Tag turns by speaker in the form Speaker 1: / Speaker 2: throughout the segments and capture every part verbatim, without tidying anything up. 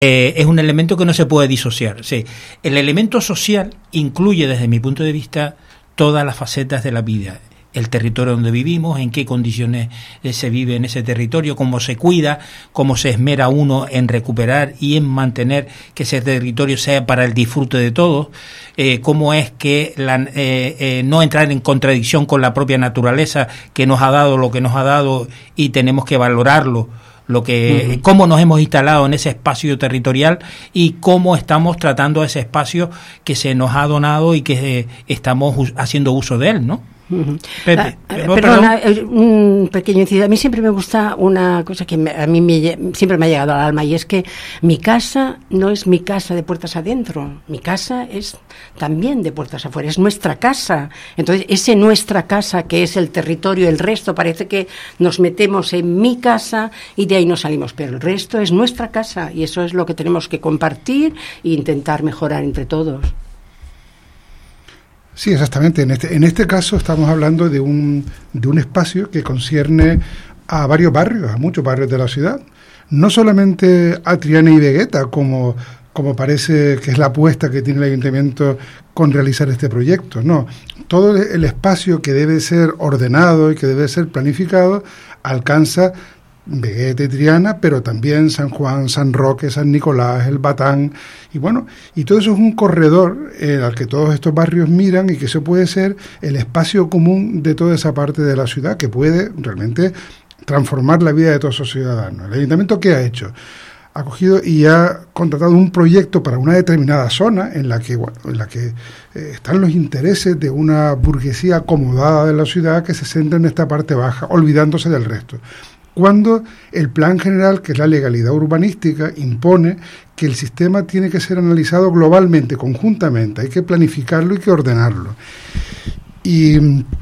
Speaker 1: Eh, es un elemento que no se puede disociar. Sí. El elemento social incluye, desde mi punto de vista, todas las facetas de la vida. El territorio donde vivimos, en qué condiciones se vive en ese territorio, cómo se cuida, cómo se esmera uno en recuperar y en mantener que ese territorio sea para el disfrute de todos, eh, cómo es que la, eh, eh, no entrar en contradicción con la propia naturaleza que nos ha dado lo que nos ha dado y tenemos que valorarlo, lo que uh-huh. cómo nos hemos instalado en ese espacio territorial y cómo estamos tratando ese espacio que se nos ha donado y que eh, estamos us- haciendo uso de él, ¿no?
Speaker 2: Uh-huh.
Speaker 1: Pepe,
Speaker 2: ah, perdona, un pequeño inciso. A mí siempre me gusta una cosa que me, a mí me, siempre me ha llegado al alma, y es que mi casa no es mi casa de puertas adentro, mi casa es también de puertas afuera, es nuestra casa. Entonces, ese nuestra casa, que es el territorio, el resto, parece que nos metemos en mi casa y de ahí no salimos, pero el resto es nuestra casa y eso es lo que tenemos que compartir e intentar mejorar entre todos.
Speaker 3: Sí, exactamente. En este, en este caso estamos hablando de un, de un espacio que concierne a varios barrios, a muchos barrios de la ciudad. No solamente a Triana y Vegueta, como, como parece que es la apuesta que tiene el Ayuntamiento con realizar este proyecto. No, todo el espacio que debe ser ordenado y que debe ser planificado alcanza Vegueta y Triana, pero también San Juan, San Roque, San Nicolás, el Batán, y bueno, y todo eso es un corredor eh, al que todos estos barrios miran y que eso puede ser el espacio común de toda esa parte de la ciudad que puede realmente transformar la vida de todos esos ciudadanos. ¿El Ayuntamiento qué ha hecho? Ha cogido y ha contratado un proyecto para una determinada zona en la que, bueno, en la que eh, están los intereses de una burguesía acomodada de la ciudad que se centra en esta parte baja, olvidándose del resto. Cuando el plan general, que es la legalidad urbanística, impone que el sistema tiene que ser analizado globalmente, conjuntamente, hay que planificarlo y que ordenarlo. Y,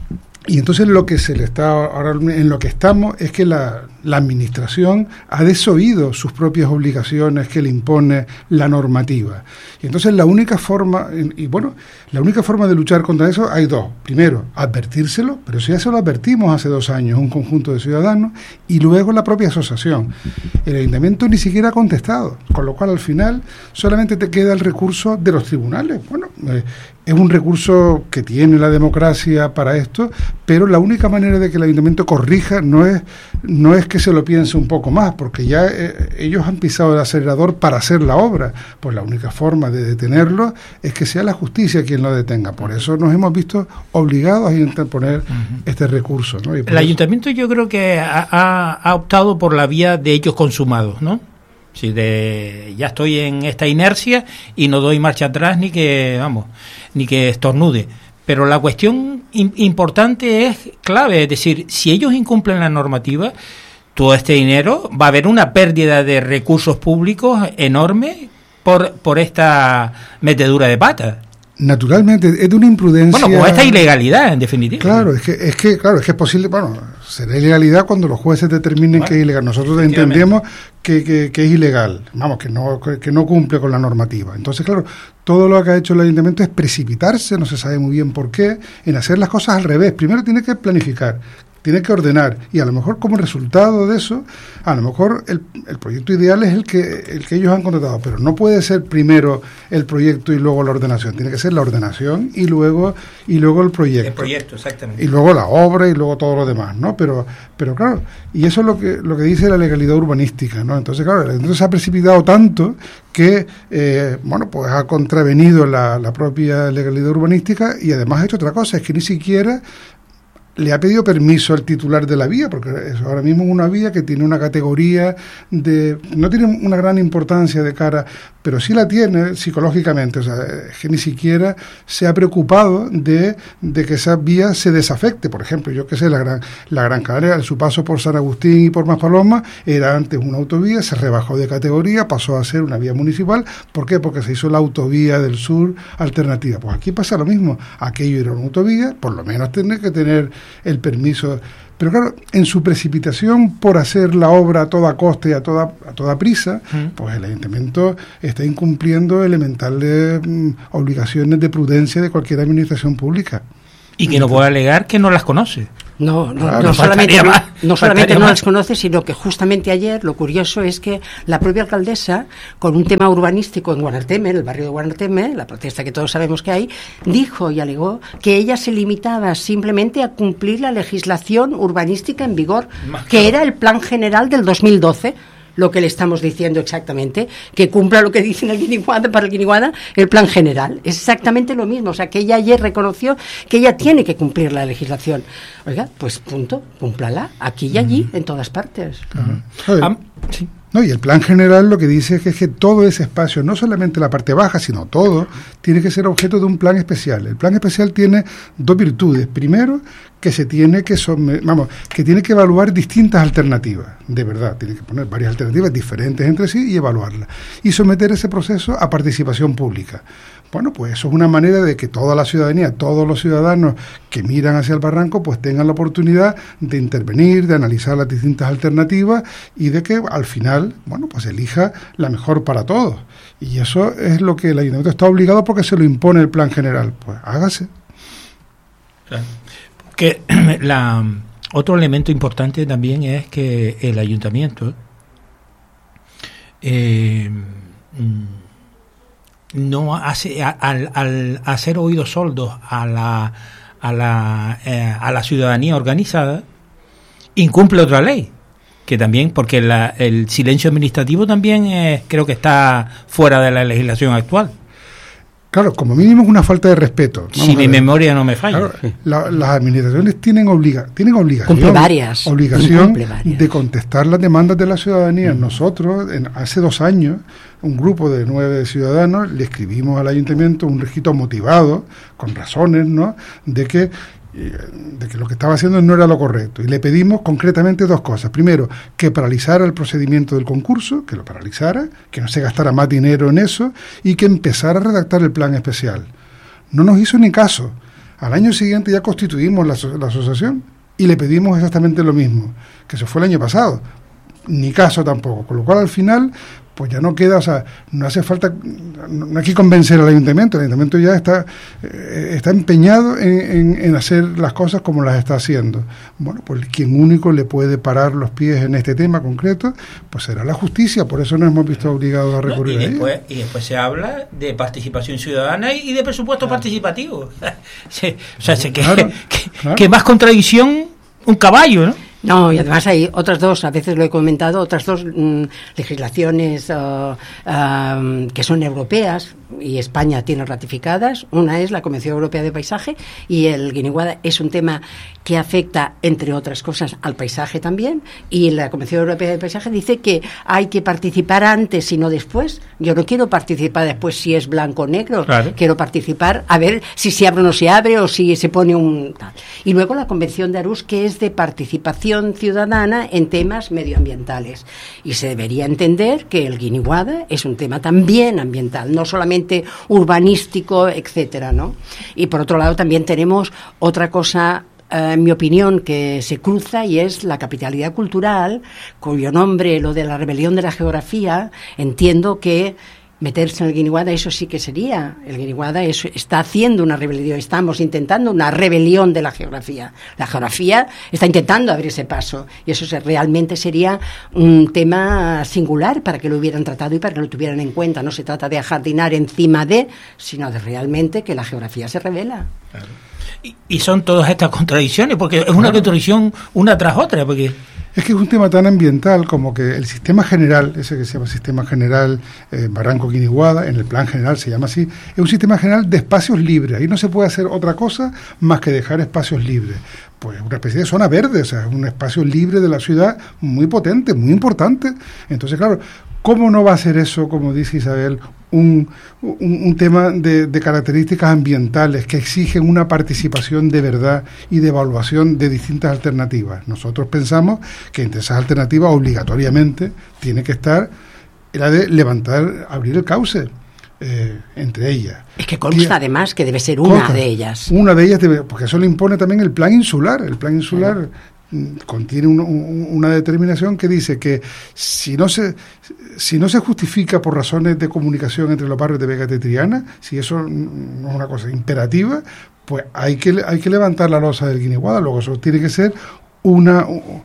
Speaker 3: y entonces lo que se le está ahora en lo que estamos es que la, la administración ha desoído sus propias obligaciones que le impone la normativa. Y entonces la única forma, y bueno, la única forma de luchar contra eso hay dos. Primero, advertírselo, pero eso ya se lo advertimos hace dos años, un conjunto de ciudadanos, y luego la propia asociación. El Ayuntamiento ni siquiera ha contestado, con lo cual al final solamente te queda el recurso de los tribunales. Bueno, eh, es un recurso que tiene la democracia para esto, pero la única manera de que el Ayuntamiento corrija no es, no es que se lo piense un poco más, porque ya eh, ellos han pisado el acelerador para hacer la obra. Pues la única forma de detenerlo es que sea la justicia quien lo detenga. Por eso nos hemos visto obligados a interponer uh-huh. este recurso, ¿no? Y
Speaker 1: el Ayuntamiento yo creo que ha, ha, ha optado por la vía de hechos consumados, ¿no? Sí, de ya estoy en esta inercia y no doy marcha atrás ni que, vamos, ni que estornude. Pero la cuestión in, importante es clave, es decir, si ellos incumplen la normativa, todo este dinero va a haber una pérdida de recursos públicos enorme por por esta metedura de pata.
Speaker 3: Naturalmente, es de una imprudencia.
Speaker 1: Bueno, con esta ilegalidad, en definitiva.
Speaker 3: Claro, es que es que claro, es que es posible, bueno, será ilegalidad cuando los jueces determinen bueno, que es ilegal. Nosotros entendemos que, que, que es ilegal, vamos, que no que, que no cumple con la normativa. Entonces, claro, todo lo que ha hecho el Ayuntamiento es precipitarse, no se sabe muy bien por qué, en hacer las cosas al revés. Primero tiene que planificar, tiene que ordenar, y a lo mejor como resultado de eso, a lo mejor el, el proyecto ideal es el que el que ellos han contratado, pero no puede ser primero el proyecto y luego la ordenación, tiene que ser la ordenación y luego y luego el proyecto.
Speaker 1: El proyecto, exactamente.
Speaker 3: Y luego la obra y luego todo lo demás, ¿no? Pero pero claro, y eso es lo que lo que dice la legalidad urbanística, ¿no? Entonces, claro, entonces se ha precipitado tanto que, eh, bueno, pues ha contravenido la, la propia legalidad urbanística y además ha hecho otra cosa, es que ni siquiera le ha pedido permiso al titular de la vía, porque es ahora mismo una vía que tiene una categoría de... no tiene una gran importancia de cara, pero sí la tiene psicológicamente, o sea, es que ni siquiera se ha preocupado de, de que esa vía se desafecte. Por ejemplo, yo qué sé, la Gran, la Gran Canaria, en su paso por San Agustín y por Maspalomas, era antes una autovía, se rebajó de categoría, pasó a ser una vía municipal. ¿Por qué? Porque se hizo la autovía del sur alternativa. Pues aquí pasa lo mismo, aquello era una autovía, por lo menos tiene que tener el permiso, pero claro, en su precipitación por hacer la obra a toda costa y a toda a toda prisa, ¿Mm? pues el Ayuntamiento está incumpliendo elementales mm, obligaciones de prudencia de cualquier administración pública.
Speaker 1: Y que no puede alegar que no las conoce.
Speaker 2: No, no,
Speaker 3: Claro,
Speaker 2: no
Speaker 3: no
Speaker 2: solamente,
Speaker 1: más,
Speaker 2: no, solamente no
Speaker 1: más.
Speaker 2: las conoce, sino que justamente ayer lo curioso es que la propia alcaldesa, con un tema urbanístico en Guanarteme, en el barrio de Guanarteme, la protesta que todos sabemos que hay, dijo y alegó que ella se limitaba simplemente a cumplir la legislación urbanística en vigor,
Speaker 1: Más
Speaker 2: que
Speaker 1: claro.
Speaker 2: era el Plan General del dos mil doce. Lo que le estamos diciendo exactamente, que cumpla lo que dice en el Guiniguada, para el Guiniguada, el plan general. Es exactamente lo mismo, o sea, que ella ayer reconoció que ella tiene que cumplir la legislación. Oiga, pues punto, cúmplala, aquí y allí, en todas partes.
Speaker 3: Joder.
Speaker 1: Am- sí.
Speaker 3: No, y el plan general lo que dice es que, es que todo ese espacio, no solamente la parte baja, sino todo, tiene que ser objeto de un plan especial. El plan especial tiene dos virtudes. Primero, que se tiene que some- vamos, que tiene que evaluar distintas alternativas, de verdad, tiene que poner varias alternativas diferentes entre sí y evaluarlas. Y someter ese proceso a participación pública. Bueno, pues eso es una manera de que toda la ciudadanía, todos los ciudadanos que miran hacia el barranco, pues tengan la oportunidad de intervenir, de analizar las distintas alternativas y de que al final, bueno, pues elija la mejor para todos. Y eso es lo que el ayuntamiento está obligado porque se lo impone el plan general. Pues hágase.
Speaker 1: Claro. Que la, otro elemento importante también es que el ayuntamiento eh, no hace a- al, al hacer oídos sordos a la a la eh, a la ciudadanía organizada, incumple otra ley, que también, porque la, el silencio administrativo también eh, creo que está fuera de la legislación actual.
Speaker 3: Claro, como mínimo es una falta de respeto. Vamos
Speaker 1: Si
Speaker 3: a
Speaker 1: mi
Speaker 3: ver.
Speaker 1: memoria no me falla.
Speaker 3: Claro, la- las administraciones tienen, obliga, tienen obligación,
Speaker 2: Cumple varias.
Speaker 3: obligación
Speaker 2: Cumple varias.
Speaker 3: de contestar las demandas de la ciudadanía. Nosotros, en, hace dos años, un grupo de nueve ciudadanos le escribimos al ayuntamiento un escrito motivado, con razones, ¿no?, de que de que lo que estaba haciendo no era lo correcto. Y le pedimos concretamente dos cosas. Primero, que paralizara el procedimiento del concurso, que lo paralizara, que no se gastara más dinero en eso y que empezara a redactar el plan especial. No nos hizo ni caso. Al año siguiente ya constituimos la, aso- la asociación y le pedimos exactamente lo mismo, que se fue el año pasado. Ni caso tampoco. Con lo cual, al final, pues ya no queda, o sea, no hace falta, no, no hay que convencer al ayuntamiento. El ayuntamiento ya está eh, está empeñado en, en, en hacer las cosas como las está haciendo. Bueno, pues quien único le puede parar los pies en este tema concreto, pues será la justicia. Por eso nos hemos visto obligados a recurrir
Speaker 1: No, y,
Speaker 3: a ella.
Speaker 1: después, y después se habla de participación ciudadana y de presupuesto participativo. Sí, o sea, se- que,
Speaker 3: Claro,
Speaker 1: que,
Speaker 3: claro.
Speaker 1: que más contradicción un caballo, ¿no?
Speaker 2: No, y además hay otras dos, a veces lo he comentado, otras dos mm, legislaciones uh, um, que son europeas y España tiene ratificadas. Una es la Convención Europea de Paisaje y el Guiniguada es un tema que afecta, entre otras cosas, al paisaje también. Y la Convención Europea de Paisaje dice que hay que participar antes y no después. Yo no quiero participar después si es blanco o negro.
Speaker 1: Claro.
Speaker 2: Quiero participar a ver si se abre o no se abre o si se pone un tal. Y luego la Convención de Aarhus, que es de participación ciudadana en temas medioambientales. Y se debería entender que el Guiniguada es un tema también ambiental, no solamente urbanístico, etcétera, ¿no? Y por otro lado también tenemos otra cosa, eh, en mi opinión, que se cruza, y es la capitalidad cultural, cuyo nombre, lo de la rebelión de la geografía, entiendo que meterse en el Guiniguada, eso sí que sería. El Guiniguada es, está haciendo una rebelión, estamos intentando una rebelión de la geografía. La geografía está intentando abrir ese paso y eso se, realmente sería un tema singular para que lo hubieran tratado y para que lo tuvieran en cuenta. No se trata de ajardinar encima de, sino de realmente que la geografía se revela.
Speaker 1: Claro. Y, y son todas estas contradicciones, porque es una
Speaker 3: Claro.
Speaker 1: contradicción una tras otra, porque...
Speaker 3: Es que es un tema tan ambiental como que el sistema general, ese que se llama sistema general eh, Barranco Guiniguada, en el plan general se llama así, es un sistema general de espacios libres. Ahí no se puede hacer otra cosa más que dejar espacios libres. Pues una especie de zona verde, o sea, un espacio libre de la ciudad muy potente, muy importante. Entonces, claro, ¿cómo no va a ser eso, como dice Isabel, un, un, un tema de, de características ambientales que exigen una participación de verdad y de evaluación de distintas alternativas? Nosotros pensamos que entre esas alternativas obligatoriamente tiene que estar la de levantar, abrir el cauce. Eh, entre ellas.
Speaker 2: Es que consta
Speaker 3: Y-
Speaker 2: además que debe ser una
Speaker 3: Consta.
Speaker 2: de ellas.
Speaker 3: Una de ellas, debe, porque eso le impone también el plan insular. El plan insular mm, contiene un- un- una determinación que dice que si no se si no se justifica por razones de comunicación entre los barrios de Vega de Triana, si eso mm, no es una cosa imperativa, pues hay que, hay que levantar la losa del Guiniguada. Luego eso tiene que ser una...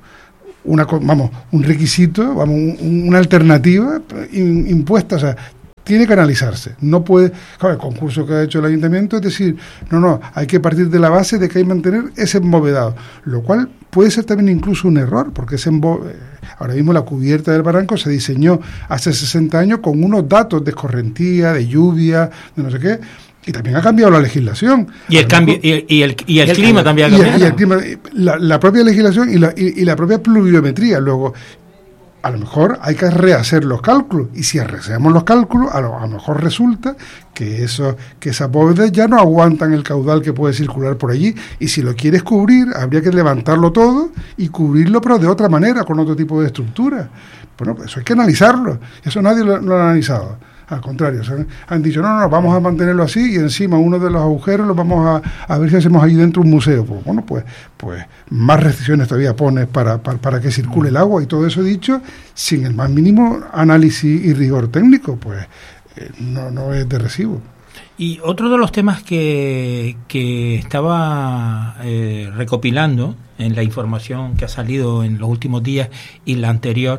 Speaker 3: una vamos un requisito, vamos un, una alternativa impuesta, o sea, tiene que analizarse. No puede, claro, el concurso que ha hecho el ayuntamiento es decir, no, no, hay que partir de la base de que hay que mantener ese embovedado, lo cual puede ser también incluso un error, porque ese embo, ahora mismo la cubierta del barranco se diseñó hace sesenta años con unos datos de escorrentía, de lluvia, de no sé qué. Y también ha cambiado la legislación.
Speaker 1: Y el cambio y, y el, y el, y el clima cambio. también ha cambiado.
Speaker 3: Y el, y el clima, la, la propia legislación y la, y, y la propia pluviometría. Luego, a lo mejor hay que rehacer los cálculos. Y si rehacemos los cálculos, a lo, a lo mejor resulta que eso, que esas bóvedas ya no aguantan el caudal que puede circular por allí. Y si lo quieres cubrir, habría que levantarlo todo y cubrirlo, pero de otra manera, con otro tipo de estructura. Bueno, eso hay que analizarlo. Eso nadie lo, lo ha analizado. Al contrario, o sea, han dicho, no, no, vamos a mantenerlo así y encima uno de los agujeros lo vamos a, a ver si hacemos ahí dentro un museo. Pues bueno, pues pues más restricciones todavía pones para, para, para que circule el agua y todo eso dicho sin el más mínimo análisis y rigor técnico, pues eh, no, no es de recibo.
Speaker 1: Y otro de los temas que, que estaba eh, recopilando en la información que ha salido en los últimos días y la anterior,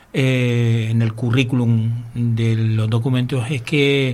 Speaker 1: Eh, en el currículum de los documentos, es que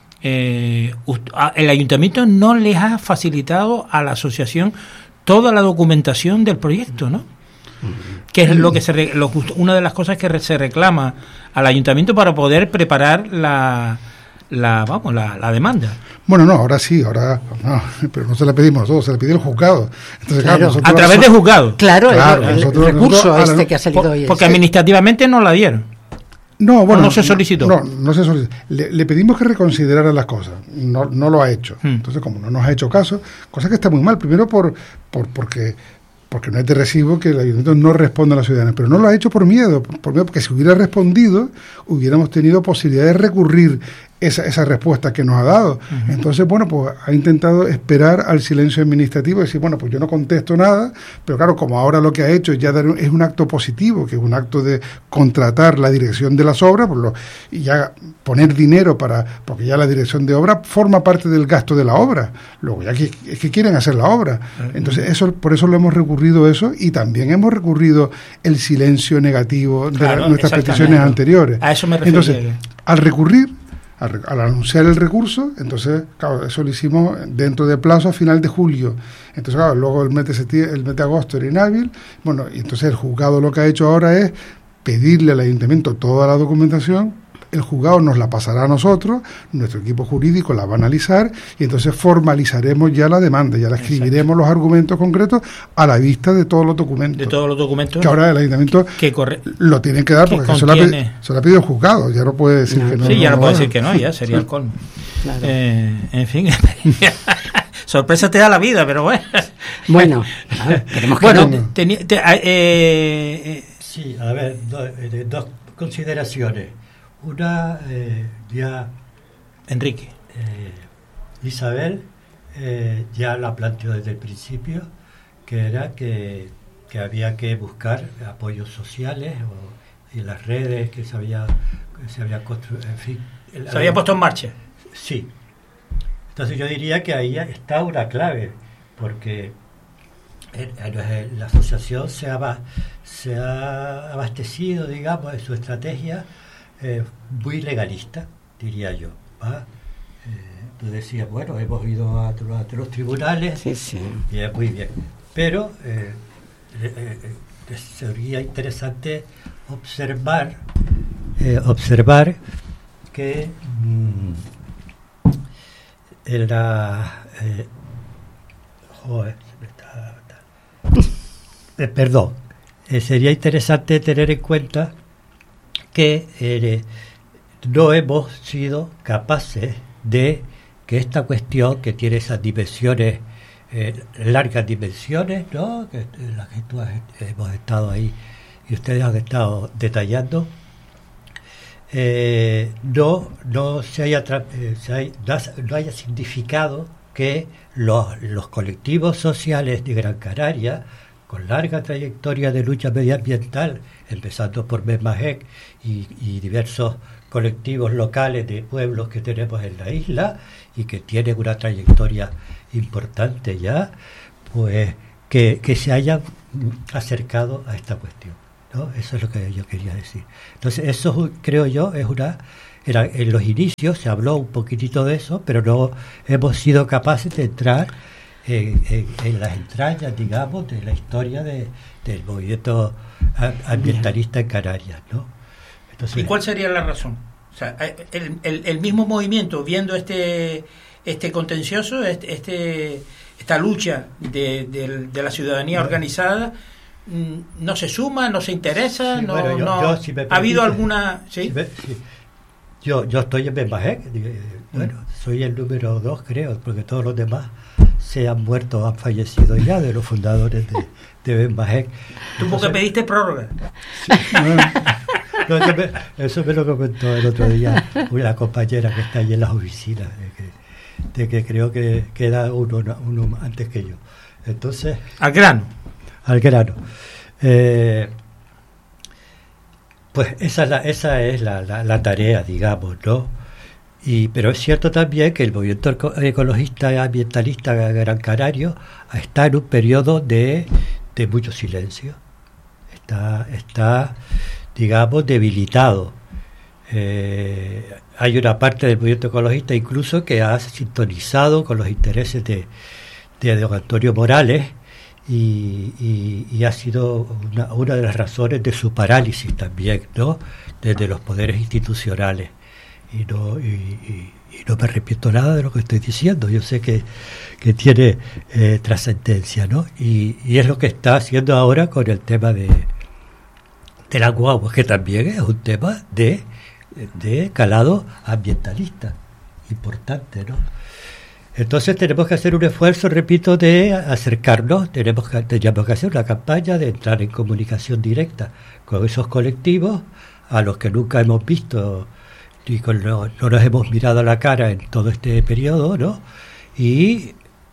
Speaker 1: eh, el ayuntamiento no les ha facilitado a la asociación toda la documentación del proyecto, ¿no? Que es lo que se re, lo, una de las cosas que se reclama al ayuntamiento para poder preparar la la vamos la, la demanda.
Speaker 3: Bueno, no, ahora sí, ahora no, pero no se la pedimos nosotros, se la pidió el juzgado. Entonces,
Speaker 2: claro,
Speaker 3: claro,
Speaker 1: a través de juzgado.
Speaker 2: Claro,
Speaker 3: claro
Speaker 2: el, el,
Speaker 3: nosotros,
Speaker 2: el recurso
Speaker 3: nosotros,
Speaker 2: este
Speaker 3: la,
Speaker 2: que ha salido
Speaker 1: por,
Speaker 2: hoy.
Speaker 1: Porque
Speaker 2: es,
Speaker 1: administrativamente no la dieron.
Speaker 3: No, bueno,
Speaker 1: no se solicitó.
Speaker 3: No, no se solicitó. Le, le pedimos que reconsiderara las cosas. No, no lo ha hecho. Hmm. Entonces, como no nos ha hecho caso, cosa que está muy mal. Primero por, por porque porque no es de recibo que el ayuntamiento no responda a la ciudadana, pero no lo ha hecho por miedo, por miedo, porque si hubiera respondido, hubiéramos tenido posibilidad de recurrir esa, esa respuesta que nos ha dado. Uh-huh. Entonces, bueno, pues ha intentado esperar al silencio administrativo y decir, bueno, pues yo no contesto nada, pero claro, como ahora lo que ha hecho ya es un acto positivo, que es un acto de contratar la dirección de las obras, por lo, y ya poner dinero para, porque ya la dirección de obra forma parte del gasto de la obra, luego ya que, es que quieren hacer la obra. Uh-huh. Entonces, eso por eso lo hemos recurrido eso, y también hemos recurrido el silencio negativo de claro, la, nuestras peticiones anteriores.
Speaker 1: A eso me refiero.
Speaker 3: Entonces, al recurrir, al, al anunciar el recurso, entonces, claro, eso lo hicimos dentro de plazo a final de julio. Entonces, claro, luego el mes de septiembre, el mes de agosto era inhábil. Bueno, y entonces el juzgado lo que ha hecho ahora es pedirle al ayuntamiento toda la documentación. El juzgado nos la pasará a nosotros, nuestro equipo jurídico la va a analizar y entonces formalizaremos ya la demanda, ya la escribiremos. Exacto. Los argumentos concretos a la vista de todos los documentos.
Speaker 1: De todos los documentos.
Speaker 3: Que ahora el ayuntamiento
Speaker 1: que corre,
Speaker 3: lo tienen que dar porque se lo, ha pedido, se lo ha pedido el juzgado, ya no puede decir no, que no.
Speaker 1: Sí,
Speaker 3: no,
Speaker 1: ya no,
Speaker 3: no
Speaker 1: puede
Speaker 3: va.
Speaker 1: decir que no, ya sería el colmo. Claro. Eh, en fin, sorpresa te da la vida, pero bueno.
Speaker 2: Bueno, a ver, queremos que
Speaker 1: bueno,
Speaker 2: no.
Speaker 1: Te, te, eh, eh,
Speaker 4: sí, a ver, do, eh, dos consideraciones. Una, eh, ya
Speaker 1: Enrique
Speaker 4: eh, Isabel eh, ya la planteó desde el principio, que era que, que había que buscar apoyos sociales o, y las redes que se había que se había construido, en fin,
Speaker 1: el, se había puesto en marcha.
Speaker 4: Sí, entonces yo diría que ahí está una clave, porque la asociación se ha, se ha abastecido, digamos, en su estrategia Eh, muy legalista, diría yo. ¿va? Eh, tú decías, bueno, hemos ido a, a, a los tribunales,
Speaker 2: sí, sí.
Speaker 4: Bien, muy bien, pero eh, eh, eh, sería interesante observar eh, observar que mmm, en la eh, joder, se me está, está, eh, perdón eh, sería interesante tener en cuenta que eh, no hemos sido capaces de que esta cuestión, que tiene esas dimensiones, eh, largas dimensiones, ¿no? que las que tú has, hemos estado ahí y ustedes han estado detallando, eh, no, no, se haya, eh, se haya, no haya significado que los, los colectivos sociales de Gran Canaria con larga trayectoria de lucha medioambiental, empezando por Memajec y, y diversos colectivos locales de pueblos que tenemos en la isla y que tienen una trayectoria importante ya, pues que, que se hayan acercado a esta cuestión, ¿no? Eso es lo que yo quería decir. Entonces, eso creo yo es una... Era, en los inicios se habló un poquitito de eso, pero no hemos sido capaces de entrar en, en, en las entrañas, digamos, de la historia de, del movimiento ambientalista en Canarias, ¿no? Entonces,
Speaker 1: ¿y cuál sería la razón? O sea, el, el, el mismo movimiento, viendo este este contencioso, este, este esta lucha de, de, de la ciudadanía no. organizada, no se suma, no se interesa,
Speaker 4: sí,
Speaker 1: no,
Speaker 4: bueno, yo,
Speaker 1: no
Speaker 4: yo, si me permite,
Speaker 1: ha habido alguna, ¿sí?
Speaker 4: Si me, si, yo yo estoy en Memajec, bueno, mm. soy el número dos, creo, porque todos los demás se han muerto, han fallecido ya de los fundadores de, de Memajec.
Speaker 1: ¿Tú porque pediste prórroga?
Speaker 4: Sí, bueno, no, eso, me, eso me lo comentó el otro día una compañera que está allí en las oficinas, de que, de que creo que queda uno, uno antes que yo. Entonces,
Speaker 1: al grano.
Speaker 4: Al grano. Eh, pues esa es la, esa es la, la, la tarea, digamos, ¿no? Y, pero es cierto también que el movimiento ecologista y ambientalista Gran Canario está en un periodo de, de mucho silencio. Está, está digamos, debilitado. Eh, hay una parte del movimiento ecologista incluso que ha sintonizado con los intereses de, de don Antonio Morales y, y, y ha sido una, una de las razones de su parálisis también, ¿no? Desde los poderes institucionales. Y no, y, y, y no me arrepiento nada de lo que estoy diciendo. Yo sé que, que tiene eh, trascendencia, ¿no? Y, y es lo que está haciendo ahora con el tema de de las guaguas, que también es un tema de, de calado ambientalista importante, ¿no? Entonces tenemos que hacer un esfuerzo, repito, de acercarnos, tenemos que, tenemos que hacer una campaña de entrar en comunicación directa con esos colectivos a los que nunca hemos visto y con no, no nos hemos mirado a la cara en todo este periodo, ¿no? Y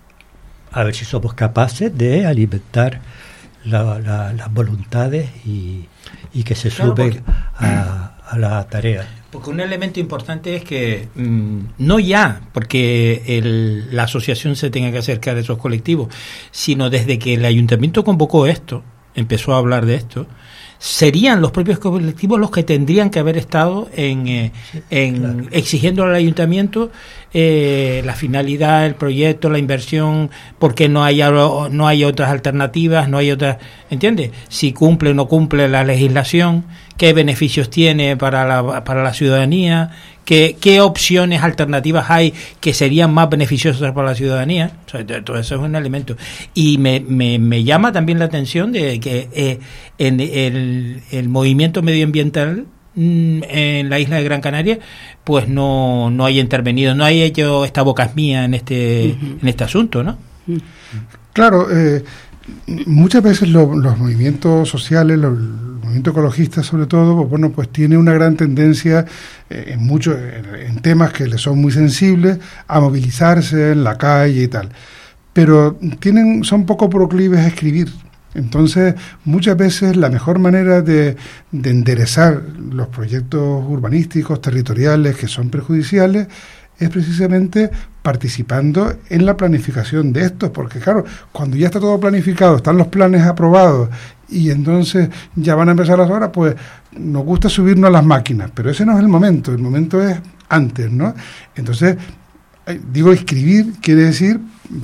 Speaker 4: a ver si somos capaces de alimentar la, la, las voluntades y y que se claro, suben porque, a, a la tarea.
Speaker 1: Porque un elemento importante es que mmm, no ya porque el, la asociación se tenga que acercar a esos colectivos, sino desde que el ayuntamiento convocó esto, empezó a hablar de esto, serían los propios colectivos los que tendrían que haber estado en, eh, en claro. exigiendo al ayuntamiento eh, la finalidad, el proyecto, la inversión, porque no hay no hay otras alternativas, no hay otras, ¿entiendes? Si cumple o no cumple la legislación, qué beneficios tiene para la para la ciudadanía, qué qué opciones alternativas hay que serían más beneficiosas para la ciudadanía. O sea, todo eso es un elemento. Y me me, me llama también la atención de que eh, en el, el movimiento medioambiental en la isla de Gran Canaria pues no no haya intervenido, no haya hecho esta bocas mía en este uh-huh. en este asunto, ¿no?
Speaker 3: Claro, eh, muchas veces lo, los movimientos sociales, los, el movimiento ecologista sobre todo, pues bueno, pues tiene una gran tendencia eh, en muchos en, en temas que les son muy sensibles a movilizarse en la calle y tal, pero tienen son poco proclives a escribir. Entonces, muchas veces la mejor manera de, de enderezar los proyectos urbanísticos, territoriales que son perjudiciales, es precisamente participando en la planificación de estos, porque claro, cuando ya está todo planificado, están los planes aprobados y entonces ya van a empezar las obras, pues nos gusta subirnos a las máquinas, pero ese no es el momento, el momento es antes, ¿no? Entonces, digo, escribir quiere decir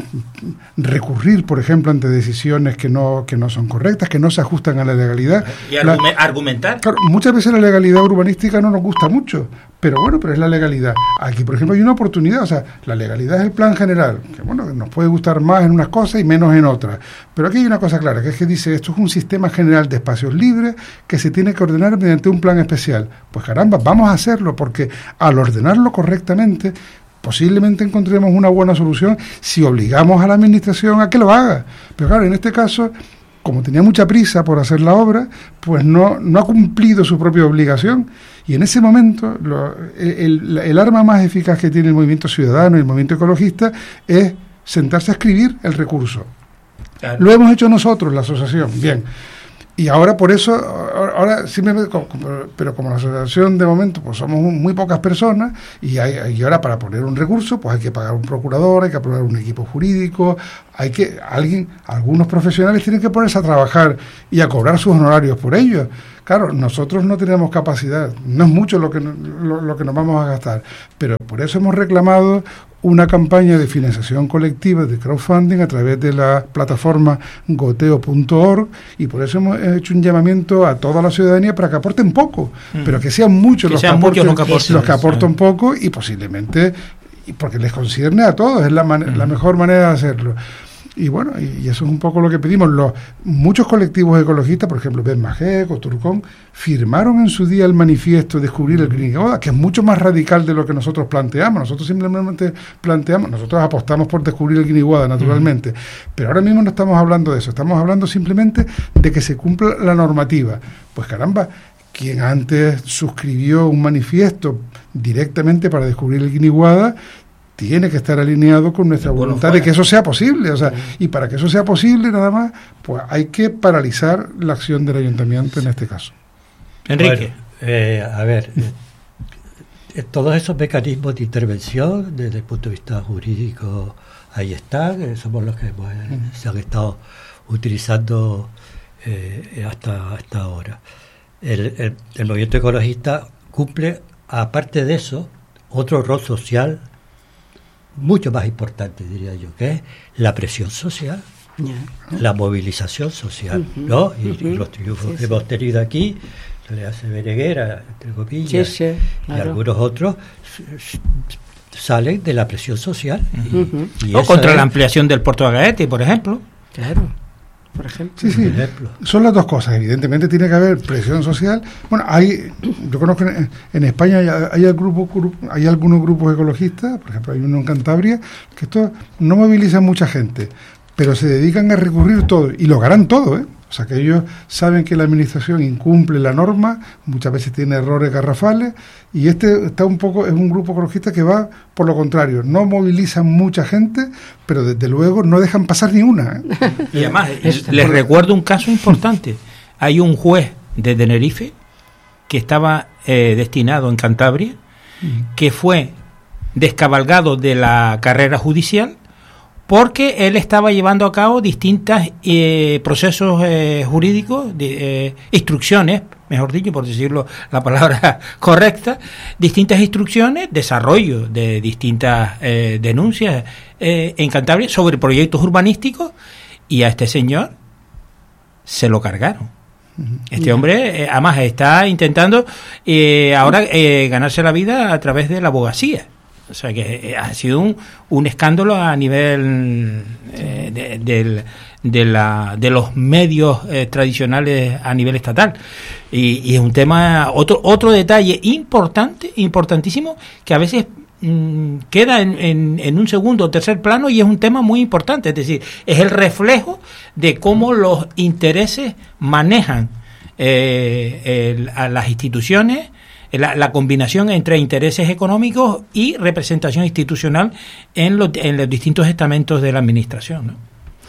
Speaker 3: recurrir, por ejemplo, ante decisiones que no que no son correctas, que no se ajustan a la legalidad.
Speaker 1: Y argume, la, argumentar.
Speaker 3: Claro, muchas veces la legalidad urbanística no nos gusta mucho, pero bueno, pero es la legalidad. Aquí, por ejemplo, hay una oportunidad, o sea, la legalidad es el plan general, que bueno, nos puede gustar más en unas cosas y menos en otras, pero aquí hay una cosa clara, que es que dice, esto es un sistema general de espacios libres que se tiene que ordenar mediante un plan especial. Pues caramba, vamos a hacerlo, porque al ordenarlo correctamente, posiblemente encontremos una buena solución si obligamos a la administración a que lo haga. Pero claro, en este caso, como tenía mucha prisa por hacer la obra, pues no, no ha cumplido su propia obligación. Y en ese momento, lo, el, el arma más eficaz que tiene el movimiento ciudadano y el movimiento ecologista es sentarse a escribir el recurso. Claro. Lo hemos hecho nosotros, la asociación, bien. Y ahora por eso, ahora simplemente, pero como la asociación de momento pues somos muy pocas personas y, hay, y ahora para poner un recurso pues hay que pagar un procurador, hay que aprobar un equipo jurídico, hay que, alguien, algunos profesionales tienen que ponerse a trabajar y a cobrar sus honorarios por ello. Claro, nosotros no tenemos capacidad, no es mucho lo que, lo, lo que nos vamos a gastar, pero por eso hemos reclamado una campaña de financiación colectiva de crowdfunding a través de la plataforma goteo punto org y por eso hemos hecho un llamamiento a toda la ciudadanía para que aporten poco, mm. pero que sean muchos
Speaker 1: que
Speaker 3: los,
Speaker 1: sean
Speaker 3: que aporten,
Speaker 1: muchos los que aporten,
Speaker 3: los que aportan poco y posiblemente, porque les concierne a todos, es la, man- mm. la mejor manera de hacerlo. Y bueno, y, y eso es un poco lo que pedimos. Los muchos colectivos ecologistas, por ejemplo, Benmajec o Turcón, firmaron en su día el manifiesto Descubrir el Guinigoda, que es mucho más radical de lo que nosotros planteamos. Nosotros simplemente planteamos, nosotros apostamos por descubrir el Guinigoda, naturalmente, uh-huh. pero ahora mismo no estamos hablando de eso, estamos hablando simplemente de que se cumpla la normativa. Pues caramba, quien antes suscribió un manifiesto directamente para descubrir el Guinigoda tiene que estar alineado con nuestra bueno, voluntad fuera. de que eso sea posible, o sea, y para que eso sea posible nada más, pues hay que paralizar la acción del ayuntamiento en este caso.
Speaker 1: Enrique.
Speaker 4: Bueno, eh, a ver, eh, todos esos mecanismos de intervención desde el punto de vista jurídico ahí están, eh, somos los que hemos, eh, se han estado utilizando eh, hasta, hasta ahora. El, el, el movimiento ecologista cumple, aparte de eso, otro rol social mucho más importante, diría yo, que es la presión social, yeah. la movilización social, uh-huh. ¿no? Y, uh-huh. y los triunfos sí, que sí. hemos tenido aquí, le hace Berenguera, entre comillas, sí, sí, claro. y algunos otros salen de la presión social.
Speaker 1: Uh-huh. y, y o contra es, la ampliación del puerto de Agaete, por ejemplo.
Speaker 2: Claro. Por ejemplo.
Speaker 3: Sí, sí, son las dos cosas. Evidentemente tiene que haber presión social. Bueno, hay, yo conozco en, en España hay, hay, el grupo, hay algunos grupos ecologistas, por ejemplo hay uno en Cantabria, que esto no movilizan mucha gente, pero se dedican a recurrir todo, y lo harán todo, ¿eh? O sea, que ellos saben que la administración incumple la norma, muchas veces tiene errores garrafales, y este está un poco, es un grupo ecologista que va por lo contrario, no movilizan mucha gente, pero desde luego no dejan pasar ni una, ¿eh?
Speaker 1: Y además, les recuerdo un caso importante. Hay un juez de Tenerife que estaba eh, destinado en Cantabria, que fue descabalgado de la carrera judicial porque él estaba llevando a cabo distintas eh, procesos eh, jurídicos, de, eh, instrucciones, mejor dicho, por decirlo la palabra correcta, distintas instrucciones, desarrollo de distintas eh, denuncias eh, en Cantabria sobre proyectos urbanísticos, y a este señor se lo cargaron. Este hombre, eh, además, está intentando eh, ahora eh, ganarse la vida a través de la abogacía. O sea que ha sido un, un escándalo a nivel eh, de, de, de, la, de los medios eh, tradicionales a nivel estatal. Y, y es un tema, otro otro detalle importante, importantísimo, que a veces mmm, queda en, en, en un segundo o tercer plano, y es un tema muy importante. Es decir, es el reflejo de cómo los intereses manejan eh, el, a las instituciones. La, la combinación entre intereses económicos y representación institucional en los, en los distintos estamentos de la administración, ¿no?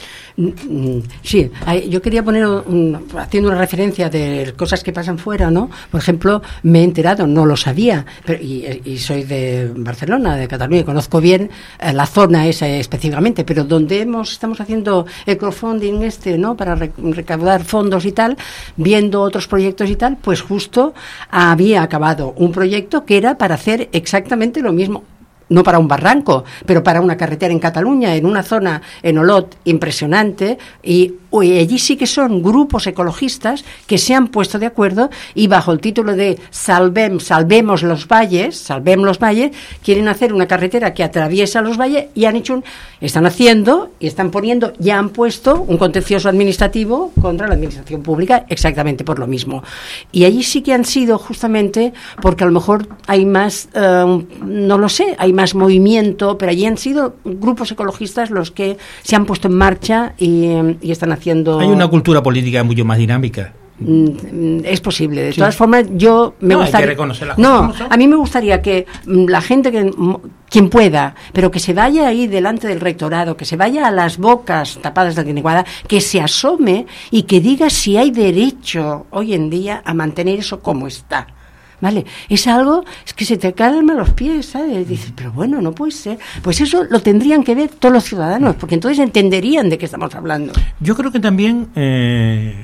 Speaker 2: Sí, yo quería poner, un, haciendo una referencia de cosas que pasan fuera, ¿no? Por ejemplo, me he enterado, no lo sabía, pero, y, y soy de Barcelona, de Cataluña, y conozco bien eh, la zona esa específicamente, pero donde hemos estamos haciendo el crowdfunding este, ¿no? Para re, recaudar fondos y tal, viendo otros proyectos y tal, pues justo había acabado un proyecto que era para hacer exactamente lo mismo. No para un barranco, pero para una carretera en Cataluña, en una zona, en Olot, impresionante, y uy, allí sí que son grupos ecologistas que se han puesto de acuerdo y bajo el título de Salvem, Salvemos los Valles, Salvemos los Valles, quieren hacer una carretera que atraviesa los valles y han hecho un, están haciendo y están poniendo, ya han puesto un contencioso administrativo contra la administración pública exactamente por lo mismo. Y allí sí que han sido justamente porque a lo mejor hay más, eh, no lo sé, hay más movimiento, pero allí han sido grupos ecologistas los que se han puesto en marcha y, y están haciendo...
Speaker 1: Hay una cultura política mucho más dinámica.
Speaker 2: Mm, es posible. De
Speaker 1: Sí.
Speaker 2: todas formas, yo me
Speaker 1: No, hay
Speaker 2: gustaría.
Speaker 1: que reconocer las cosas
Speaker 2: no,
Speaker 1: como son.
Speaker 2: a mí me gustaría que mm, la gente, que mm, quien pueda, pero que se vaya ahí delante del rectorado, que se vaya a las bocas tapadas del Guiniguada, que se asome y que diga si hay derecho hoy en día a mantener eso como está. ¿Vale? Es algo, es que se te calman los pies, ¿sabes? Dices, pero bueno, no puede ser. Pues eso lo tendrían que ver todos los ciudadanos, porque entonces entenderían de qué estamos hablando.
Speaker 1: Yo creo que también eh,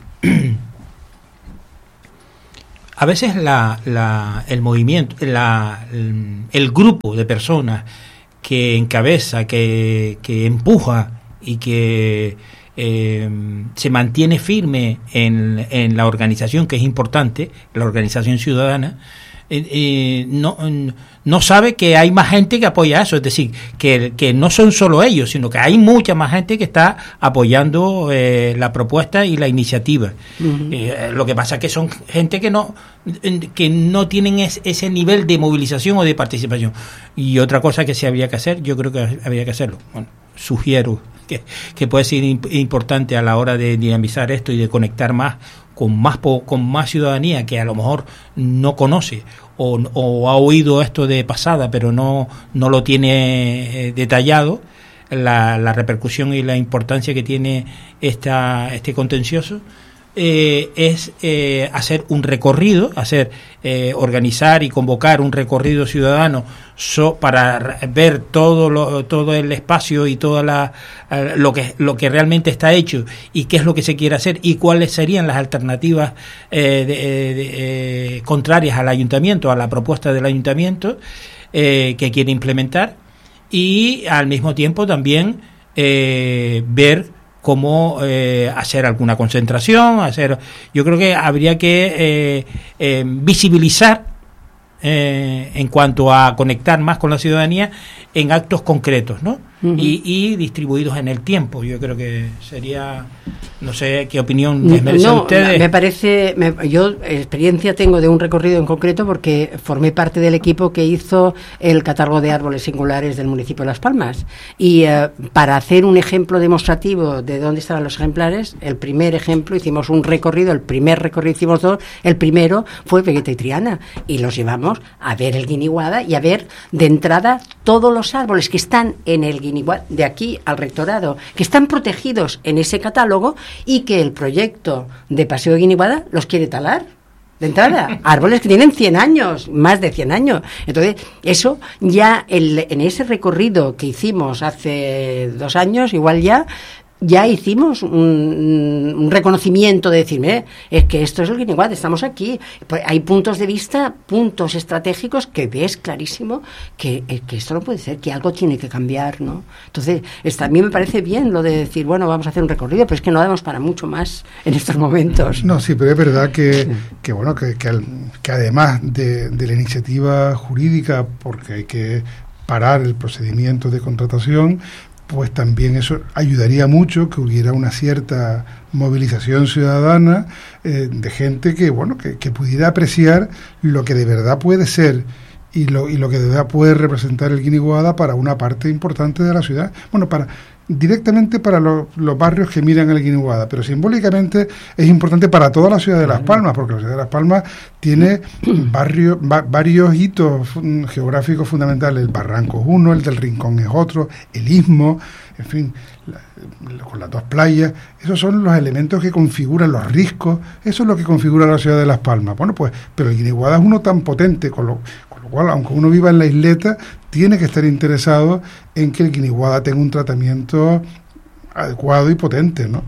Speaker 1: a veces la, la, el movimiento, la, el, el grupo de personas que encabeza, que, que empuja y que eh, se mantiene firme en, en la organización, que es importante, la organización ciudadana, eh, eh, no, no sabe que hay más gente que apoya eso, es decir, que, que no son solo ellos, sino que hay mucha más gente que está apoyando eh, la propuesta y la iniciativa. Uh-huh. Eh, lo que pasa es que son gente que no que no tienen es, ese nivel de movilización o de participación. Y otra cosa que sí habría que hacer, yo creo que habría que hacerlo. Bueno, sugiero que, que puede ser imp- importante a la hora de dinamizar esto y de conectar más con más po- con más ciudadanía que a lo mejor no conoce o, o ha oído esto de pasada pero no no lo tiene eh, detallado, la, la repercusión y la importancia que tiene esta este contencioso. Eh, es eh, hacer un recorrido, hacer eh, organizar y convocar un recorrido ciudadano so, para ver todo lo, todo el espacio y toda la uh, lo que lo que realmente está hecho y qué es lo que se quiere hacer y cuáles serían las alternativas eh, de, de, eh, contrarias al ayuntamiento, a la propuesta del ayuntamiento eh, que quiere implementar, y al mismo tiempo también eh, ver cómo eh, hacer alguna concentración, hacer. Yo creo que habría que eh, eh, visibilizar eh, en cuanto a conectar más con la ciudadanía en actos concretos, ¿no? Uh-huh. y, y distribuidos en el tiempo. Yo creo que sería, no sé qué opinión les merece
Speaker 2: no,
Speaker 1: a ustedes.
Speaker 2: Me parece, me, yo experiencia tengo de un recorrido en concreto porque formé parte del equipo que hizo el catálogo de árboles singulares del municipio de Las Palmas, y eh, para hacer un ejemplo demostrativo de dónde estaban los ejemplares, el primer ejemplo hicimos un recorrido, el primer recorrido hicimos dos, el primero fue Vegeta y Triana, y los llevamos a ver el Guiniguada y a ver de entrada todos los árboles que están en el Guiniguada, de aquí al rectorado, que están protegidos en ese catálogo y que el proyecto de Paseo de Guiniguada los quiere talar de entrada. Árboles que tienen cien años, más de cien años. Entonces, eso ya el, en ese recorrido que hicimos hace dos años, igual ya, ya hicimos un, un reconocimiento de decir, eh, es que esto es el Guiniguada, estamos aquí. Pues hay puntos de vista, puntos estratégicos que ves clarísimo que, que esto no puede ser, que algo tiene que cambiar, ¿no? Entonces, está, a mí me parece bien lo de decir, bueno, vamos a hacer un recorrido, pero es que no damos para mucho más en estos momentos.
Speaker 3: No, sí, pero es verdad que, que bueno, que, que, al, que además de, de la iniciativa jurídica, porque hay que parar el procedimiento de contratación, pues también eso ayudaría mucho que hubiera una cierta movilización ciudadana eh, de gente que, bueno, que, que pudiera apreciar lo que de verdad puede ser y lo, y lo que de verdad puede representar el Guiniguada para una parte importante de la ciudad. Bueno, para directamente para lo, los barrios que miran el Guiniguada, pero simbólicamente es importante para toda la ciudad de Las Palmas, porque la ciudad de Las Palmas tiene barrio, va, varios hitos fun, geográficos fundamentales. El Barranco es uno, el del Rincón es otro, el Istmo, en fin, la, con las dos playas. Esos son los elementos que configuran los riscos, eso es lo que configura la ciudad de Las Palmas. Bueno, pues, pero el Guiniguada es uno tan potente, con lo, con lo cual, aunque uno viva en la isleta, tiene que estar interesado en que el Guiniguada tenga un tratamiento adecuado y potente, ¿no?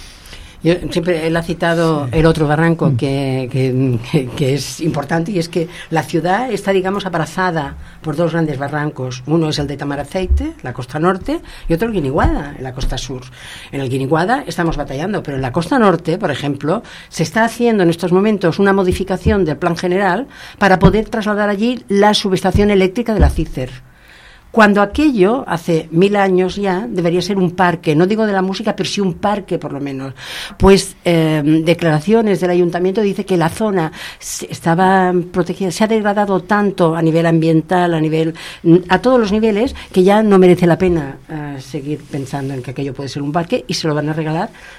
Speaker 2: Yo siempre él ha citado sí. el otro barranco que, que, que es importante, y es que la ciudad está, digamos, abrazada por dos grandes barrancos. Uno es el de Tamaraceite, la costa norte, y otro el Guiniguada, en la costa sur. En el Guiniguada estamos batallando, pero en la costa norte, por ejemplo, se está haciendo en estos momentos una modificación del plan general para poder trasladar allí la subestación eléctrica de la CICER. Cuando aquello, hace mil años ya, debería ser un parque, no digo de la música, pero sí un parque por lo menos. Pues eh, declaraciones del ayuntamiento dice que la zona estaba protegida, se ha degradado tanto a nivel ambiental, a nivel, a todos los niveles, que ya no merece la pena eh, seguir pensando en que aquello puede ser un parque, y se lo van a regalar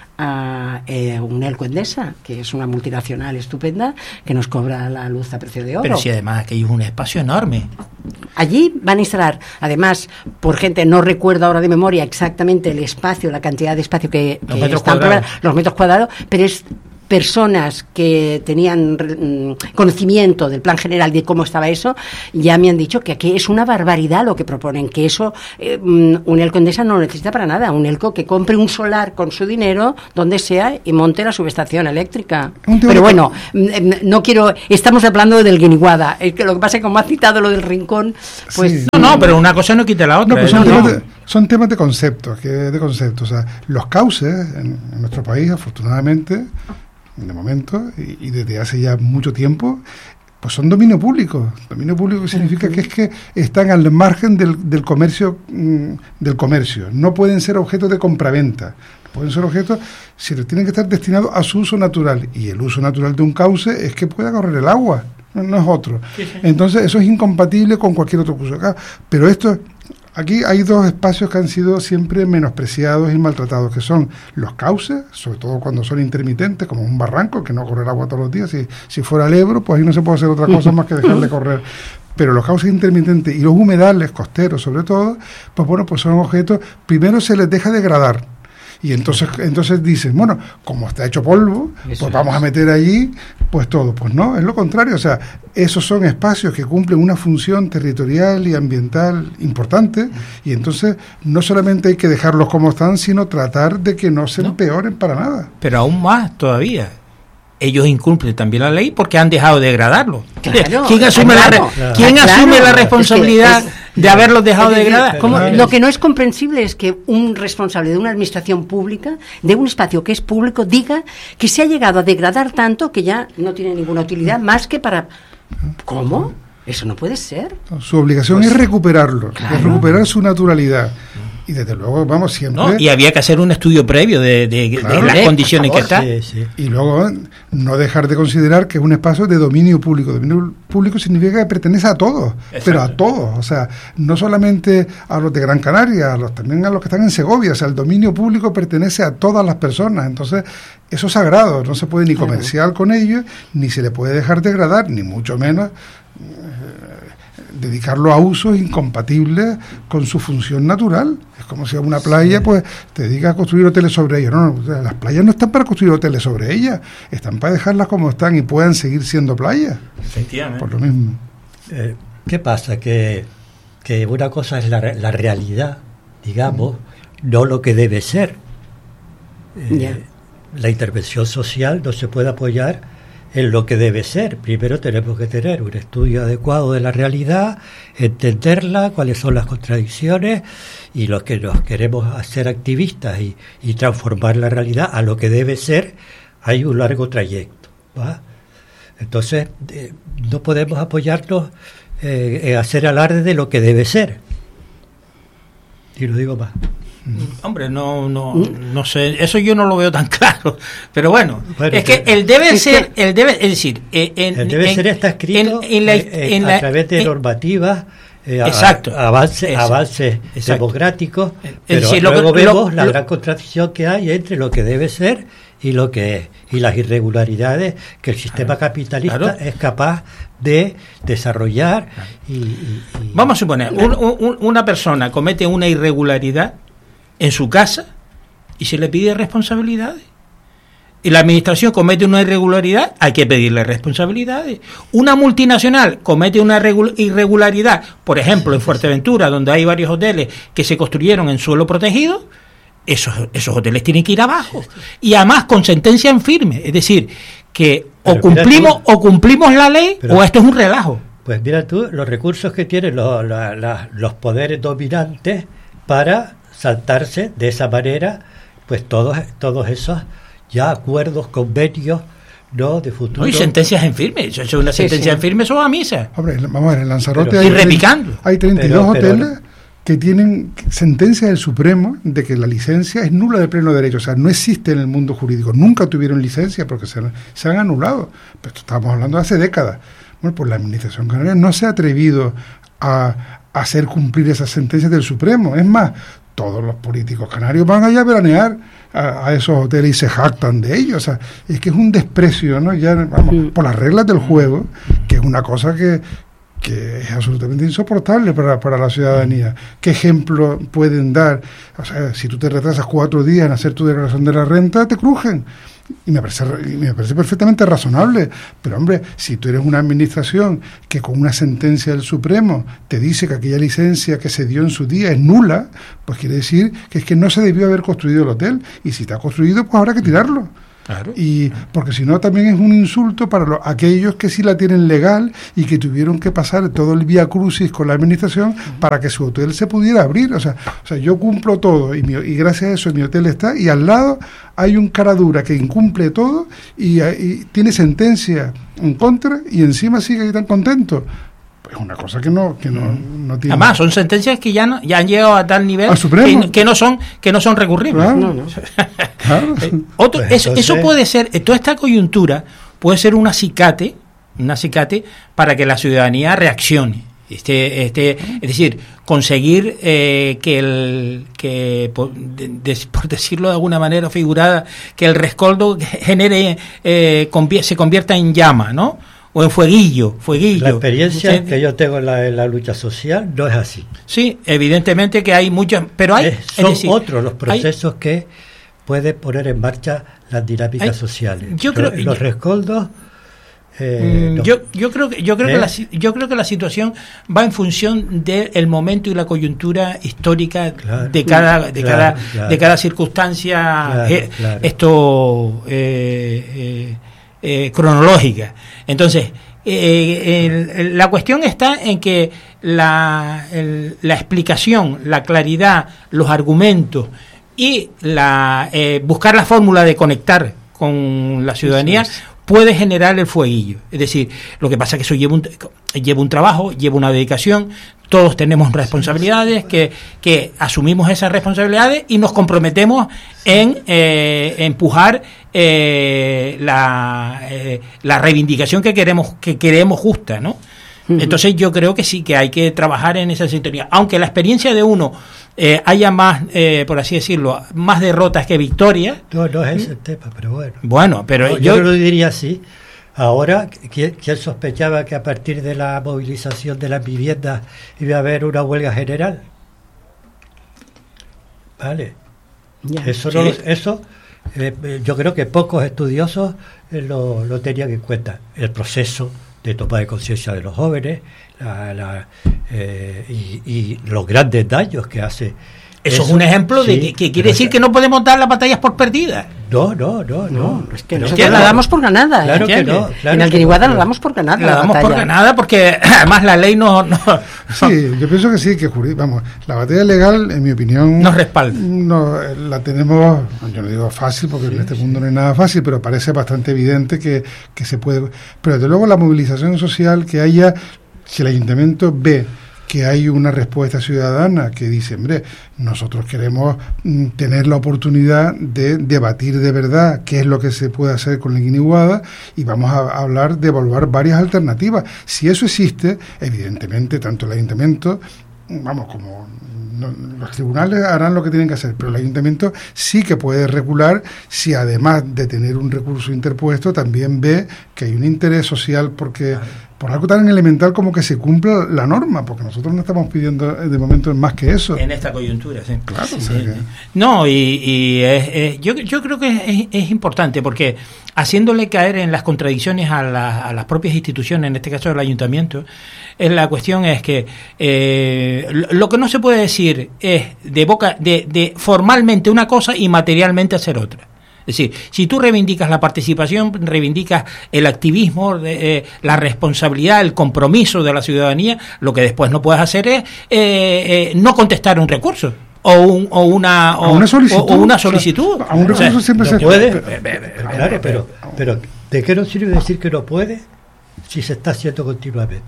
Speaker 2: a eh, Unelco Endesa, que es una multinacional estupenda que nos cobra la luz a precio de oro.
Speaker 1: Pero si además aquello es un espacio enorme.
Speaker 2: Allí van a instalar, además, por gente, no recuerdo ahora de memoria exactamente el espacio, la cantidad de espacio que,
Speaker 1: los,
Speaker 2: que
Speaker 1: metros
Speaker 2: están
Speaker 1: cuadrados.
Speaker 2: Por, los metros cuadrados, pero es personas que tenían mm, conocimiento del plan general de cómo estaba eso, ya me han dicho que aquí es una barbaridad lo que proponen, que eso eh, Unelco Endesa no lo necesita para nada. Unelco que compre un solar con su dinero donde sea y monte la subestación eléctrica. Pero bueno, no quiero, estamos hablando del Guiniguada, es que lo que pasa es que como ha citado lo del rincón, pues
Speaker 3: sí.
Speaker 1: no, no, pero una cosa no quita la otra.
Speaker 3: No, pues
Speaker 1: ¿eh?
Speaker 3: son,
Speaker 1: no,
Speaker 3: temas
Speaker 1: no.
Speaker 3: de, son temas de conceptos, que de conceptos. O sea, los cauces en, en nuestro país, afortunadamente, de momento, y, y desde hace ya mucho tiempo, pues son dominio público. Dominio público significa que es que están al margen del, del comercio, mm, del comercio. No pueden ser objetos de compraventa. Pueden ser objetos, si tienen que estar destinados a su uso natural. Y el uso natural de un cauce es que pueda correr el agua, no, no es otro. Sí, sí. Entonces, eso es incompatible con cualquier otro uso. Pero esto... Aquí hay dos espacios que han sido siempre menospreciados y maltratados, que son los cauces, sobre todo cuando son intermitentes, como un barranco, que no corre el agua todos los días. Si, si fuera el Ebro, pues ahí no se puede hacer otra cosa más que dejar de correr. Pero los cauces intermitentes y los humedales costeros, sobre todo, pues bueno, pues son objetos, primero se les deja degradar. Y entonces entonces dicen, bueno, como está hecho polvo, eso pues vamos es. a meter allí pues todo. Pues no, es lo contrario. O sea, esos son espacios que cumplen una función territorial y ambiental importante, y entonces no solamente hay que dejarlos como están, sino tratar de que no se no. empeoren para nada.
Speaker 1: Pero aún más todavía. Ellos incumplen también la ley porque han dejado de degradarlo.
Speaker 2: Claro,
Speaker 1: ¿Quién asume, claro, la, claro. ¿quién claro, asume la responsabilidad es que es, de haberlos dejado es de degradar?
Speaker 2: Como, lo que no es comprensible es que un responsable de una administración pública, de un espacio que es público, diga que se ha llegado a degradar tanto que ya no tiene ninguna utilidad más que para... ¿Cómo? Eso no puede ser.
Speaker 3: Su obligación pues, es recuperarlo, claro. es recuperar su naturalidad. Y desde luego, vamos, siempre...
Speaker 1: No, y había que hacer un estudio previo de, de, claro, de las condiciones que está.
Speaker 3: Sí, sí. Y luego, no dejar de considerar que es un espacio de dominio público. Dominio público significa que pertenece a todos, exacto. pero a todos. O sea, no solamente a los de Gran Canaria, a los, también a los que están en Segovia. O sea, el dominio público pertenece a todas las personas. Entonces, eso es sagrado. No se puede ni comerciar claro. con ellos, ni se le puede dejar degradar, ni mucho menos... dedicarlo a usos incompatibles con su función natural. Es como si a una playa sí. pues te dedica a construir hoteles sobre ella. No, no, las playas no están para construir hoteles sobre ellas, están para dejarlas como están y puedan seguir siendo playas.
Speaker 1: Efectivamente.
Speaker 3: Por lo mismo.
Speaker 4: Eh, ¿Qué pasa? Que, que una cosa es la, la realidad, digamos, mm. no lo que debe ser. Eh, yeah. La intervención social no se puede apoyar en lo que debe ser. Primero tenemos que tener un estudio adecuado de la realidad, entenderla, cuáles son las contradicciones, y los que nos queremos hacer activistas y, y transformar la realidad a lo que debe ser, hay un largo trayecto, ¿va? Entonces, eh, no podemos apoyarnos eh, en hacer alarde de lo que debe ser. Y lo digo más.
Speaker 1: Hombre, no, no, no sé, eso yo no lo veo tan claro, pero bueno, bueno es que el debe ser, el debe, es decir, en,
Speaker 4: el debe
Speaker 1: en,
Speaker 4: ser está escrito en, en la, en, en a la, través de en, normativas, eh, exacto, a, avance, avances democráticos, pero decir, luego lo, vemos lo, la lo, gran contradicción que hay entre lo que debe ser y lo que es, y las irregularidades que el sistema claro, capitalista claro. es capaz de desarrollar. Y, y, y
Speaker 1: vamos a suponer, un, un, una persona comete una irregularidad en su casa y se le pide responsabilidades. Y la administración comete una irregularidad, hay que pedirle responsabilidades. Una multinacional comete una irregularidad, por ejemplo, en Fuerteventura, donde hay varios hoteles que se construyeron en suelo protegido, esos, esos hoteles tienen que ir abajo. Y además con sentencia en firme. Es decir, que pero o cumplimos tú, o cumplimos la ley pero, o esto es un relajo.
Speaker 4: Pues mira tú los recursos que tienen los, la, la, los poderes dominantes para saltarse de esa manera pues todos todos esos ya acuerdos, convenios, no de futuro.
Speaker 1: No, y sentencias en firme, eso es una sí, sentencia sí. en firme, eso va a misa.
Speaker 3: Hombre, vamos a ver, en Lanzarote
Speaker 1: pero,
Speaker 3: hay,
Speaker 1: y repicando.
Speaker 3: hay treinta y dos pero, hoteles pero, que tienen sentencia del Supremo de que la licencia es nula de pleno derecho, o sea, no existe en el mundo jurídico, nunca tuvieron licencia porque se, se han anulado. Pero esto estábamos hablando de hace décadas. Bueno, pues la administración canaria no se ha atrevido a hacer cumplir esas sentencias del Supremo. Es más, todos los políticos canarios van allá a veranear a, a esos hoteles y se jactan de ellos. O sea, es que es un desprecio, ¿no? Ya, vamos, mm. por las reglas del juego, que es una cosa que, que es absolutamente insoportable para, para la ciudadanía. ¿Qué ejemplo pueden dar? O sea, si tú te retrasas cuatro días en hacer tu declaración de la renta, te crujen. Y me parece, me parece perfectamente razonable. Pero, hombre, si tú eres una administración que con una sentencia del Supremo te dice que aquella licencia que se dio en su día es nula, pues quiere decir que es que no se debió haber construido el hotel. Y si está construido, pues habrá que tirarlo. Claro. Y porque si no también es un insulto para los, aquellos que sí la tienen legal y que tuvieron que pasar todo el vía crucis con la administración para que su hotel se pudiera abrir. O sea, o sea yo cumplo todo y, mi, y gracias a eso mi hotel está, y al lado hay un cara dura que incumple todo y, y tiene sentencia en contra y encima sigue ahí tan contento. Es una cosa que no que no, no tiene.
Speaker 1: Además son sentencias que ya no, ya han llegado a tal nivel que, que no son que no son recurribles.
Speaker 3: Claro.
Speaker 1: No, no.
Speaker 3: Claro.
Speaker 1: eh, otro, pues eso, eso puede ser, toda esta coyuntura puede ser un acicate, un acicate para que la ciudadanía reaccione. Este, este, es decir, conseguir eh, que el que por, de, de, por decirlo de alguna manera figurada, que el rescoldo genere eh, convier, se convierta en llama, ¿no? O en fueguillo, fueguillo.
Speaker 4: La experiencia
Speaker 1: ¿sí?
Speaker 4: que yo tengo en la, en la lucha social no es así.
Speaker 1: Sí, evidentemente que hay muchas, pero hay...
Speaker 4: Es, son
Speaker 1: es decir,
Speaker 4: otros los procesos
Speaker 1: hay,
Speaker 4: que puede poner en marcha las dinámicas
Speaker 1: hay,
Speaker 4: sociales.
Speaker 1: Yo creo,
Speaker 4: los, los rescoldos... Eh,
Speaker 1: no. yo yo creo que yo creo ¿Eh? que la, yo creo que la situación va en función del momento y la coyuntura histórica claro, de cada de claro, cada claro, de cada circunstancia claro, eh, claro. esto eh, eh, eh, cronológica. Entonces eh, el, el, la cuestión está en que la el, la explicación, la claridad, los argumentos y la eh, buscar la fórmula de conectar con la ciudadanía puede generar el fueguillo. Es decir, lo que pasa es que eso lleva un, lleva un trabajo, lleva una dedicación, todos tenemos responsabilidades, que, que asumimos esas responsabilidades y nos comprometemos en eh, empujar eh, la, eh, la reivindicación que queremos, que queremos justa, ¿no? Entonces yo creo que sí, que hay que trabajar en esa sintonía. Aunque la experiencia de uno eh, haya más, eh, por así decirlo, más derrotas que victorias.
Speaker 4: No, no es ese el tema, pero bueno.
Speaker 1: Bueno, pero
Speaker 4: no, yo, yo lo diría así. Ahora, ¿quién, quién sospechaba que a partir de la movilización de las viviendas iba a haber una huelga general? Vale. Ya, eso, sí. no, eso eh, yo creo que pocos estudiosos eh, lo, lo tenían en cuenta. El proceso de toma de conciencia de los jóvenes la, la, eh, y, y los grandes daños que hace.
Speaker 1: Eso, eso es un ejemplo sí, de que, que quiere decir que no podemos dar las batallas por perdidas.
Speaker 4: No, no, no, no. no
Speaker 2: es que nosotros la damos por ganada.
Speaker 4: Claro que no.
Speaker 2: Claro en Alquiniguada no, la damos por ganada.
Speaker 1: La, la damos por ganada porque además la ley no, no.
Speaker 3: Sí, yo pienso que sí, que vamos, la batalla legal, en mi opinión,
Speaker 1: nos respalda.
Speaker 3: No, la tenemos, yo no digo fácil porque sí, en este sí. mundo no es nada fácil, pero parece bastante evidente que, que se puede. Pero desde luego la movilización social que haya, si el ayuntamiento ve que hay una respuesta ciudadana que dice, hombre, nosotros queremos mm, tener la oportunidad de debatir de verdad qué es lo que se puede hacer con la Alquiniguada y vamos a hablar de evaluar varias alternativas. Si eso existe, evidentemente, tanto el ayuntamiento, vamos, como no, los tribunales harán lo que tienen que hacer, pero el ayuntamiento sí que puede regular si además de tener un recurso interpuesto también ve que hay un interés social porque... por algo tan elemental como que se cumpla la norma, porque nosotros no estamos pidiendo de momento más que eso.
Speaker 1: En esta coyuntura, sí.
Speaker 3: Claro.
Speaker 1: Sí, sí. Que... No, y, y es, es, yo, yo creo que es, es importante, porque haciéndole caer en las contradicciones a, la, a las propias instituciones, en este caso el ayuntamiento, es la cuestión es que eh, lo que no se puede decir es de boca de, de formalmente una cosa y materialmente hacer otra. Es decir, si tú reivindicas la participación, reivindicas el activismo, eh, la responsabilidad, el compromiso de la ciudadanía, lo que después no puedes hacer es eh, eh, no contestar un recurso o, un, o, una, o,
Speaker 3: una solicitud.
Speaker 1: O, o una solicitud.
Speaker 3: O sea, a un recurso o sea, siempre
Speaker 4: no
Speaker 3: se
Speaker 4: puede. Pero, pero, claro, pero, pero ¿de qué nos sirve decir que no puede si se está haciendo continuamente?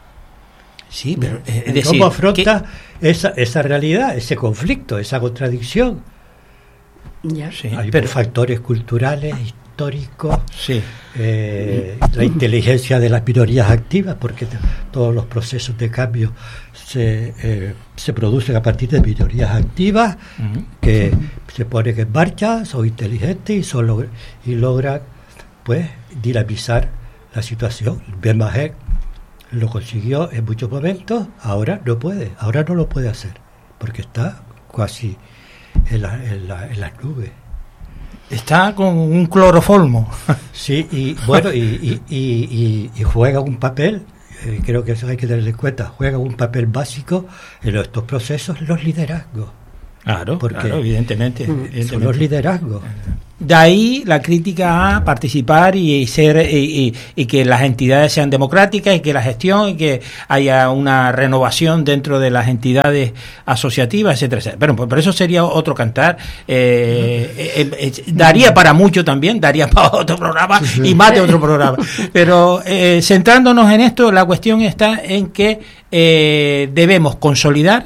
Speaker 1: Sí, pero es decir,
Speaker 4: ¿cómo afronta esa, esa realidad, ese conflicto, esa contradicción?
Speaker 2: Ya.
Speaker 4: Sí, hay pero, factores culturales, históricos,
Speaker 1: sí.
Speaker 4: eh, la inteligencia de las minorías activas, porque te, todos los procesos de cambio se, eh, se producen a partir de minorías activas uh-huh. que se ponen en marcha, son inteligentes y, son log- y logran pues dinamizar la situación. Bemajek lo consiguió en muchos momentos, ahora no puede, ahora no lo puede hacer, porque está casi en, la, en, la, en las nubes.
Speaker 1: Está con un cloroformo.
Speaker 4: Sí, y bueno, y, y, y, y, y juega un papel, eh, creo que eso hay que tener en cuenta, juega un papel básico en estos procesos los liderazgos.
Speaker 1: Claro,
Speaker 4: porque
Speaker 1: claro, evidentemente, evidentemente.
Speaker 4: Son los liderazgos.
Speaker 1: De ahí la crítica a participar y ser y, y, y que las entidades sean democráticas y que la gestión y que haya una renovación dentro de las entidades asociativas, etcétera, etcétera. Pero por eso sería otro cantar. Eh, eh, eh, daría para mucho también, daría para otro programa sí, sí. y más de otro programa. Pero eh, centrándonos en esto, la cuestión está en que eh, debemos consolidar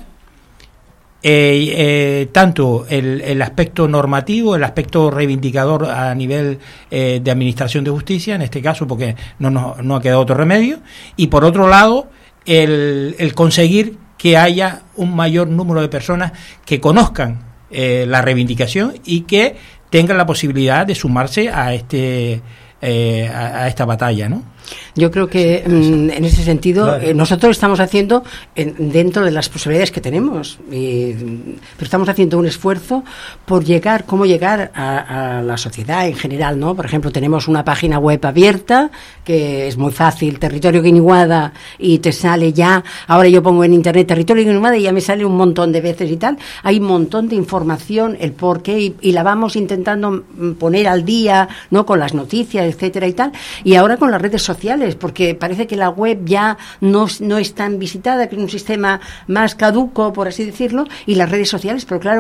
Speaker 1: Eh, eh, tanto el, el aspecto normativo, el aspecto reivindicador a nivel eh, de administración de justicia, en este caso porque no, no, no ha quedado otro remedio, y por otro lado el, el conseguir que haya un mayor número de personas que conozcan eh, la reivindicación y que tengan la posibilidad de sumarse a este eh, a, a esta batalla, ¿no?
Speaker 2: Yo creo que mm, en ese sentido claro. eh, nosotros estamos haciendo en, dentro de las posibilidades que tenemos, y, pero estamos haciendo un esfuerzo por llegar, cómo llegar a, a la sociedad en general, ¿no? Por ejemplo, tenemos una página web abierta que es muy fácil, Territorio Guiniguada, y te sale ya, ahora yo pongo en internet Territorio Guiniguada y ya me sale un montón de veces y tal, hay un montón de información, el por qué, y, y la vamos intentando poner al día, ¿no? Con las noticias, etcétera y tal, y ahora con las redes sociales, porque parece que la web ya no, no es tan visitada, que es un sistema más caduco, por así decirlo, y las redes sociales, pero claro,